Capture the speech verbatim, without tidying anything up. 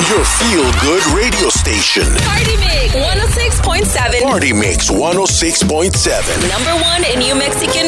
Your feel-good radio station. Party Mix one oh six point seven. Party Mix one oh six point seven. Number one in New Mexican